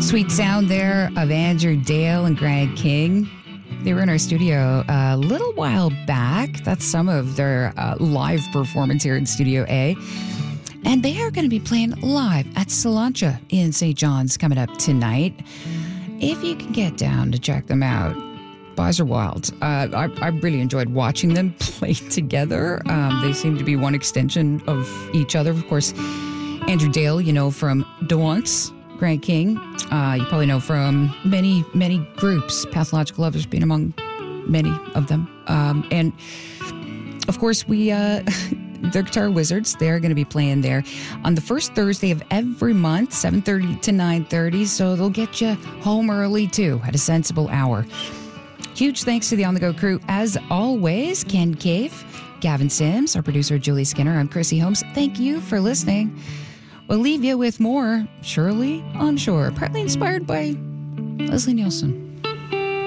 Sweet sound there of Andrew Dale and Greg King. They were in our studio a little while back. That's some of their live performance here in Studio A. And they are going to be playing live at Salancha in St. John's coming up tonight. If you can get down to check them out, Boys are wild. I really enjoyed watching them play together. They seem to be one extension of each other. Of course, Andrew Dale, you know, from Dawance. Greg King, you probably know from many, many groups, Pathological Lovers being among many of them. And, of course, the Guitar Wizards, they're going to be playing there on the first Thursday of every month, 7:30 to 9:30, so they'll get you home early, too, at a sensible hour. Huge thanks to the On The Go crew, as always, Ken Cave, Gavin Sims, our producer, Julie Skinner. I'm Chrissy Holmes. Thank you for listening. We'll leave you with more, Surely I'm Sure, partly inspired by Leslie Nielsen.